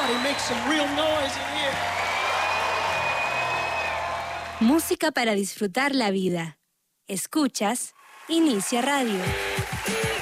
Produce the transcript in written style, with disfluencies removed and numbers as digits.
Somebody make some real noise in here. Música para disfrutar la vida. Escuchas Inicia Radio.